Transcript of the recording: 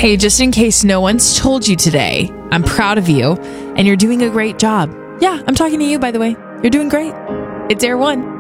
Hey, just in case no one's told you today, I'm proud of you and you're doing a great job. Yeah, I'm talking to you, by the way. You're doing great. It's Air One.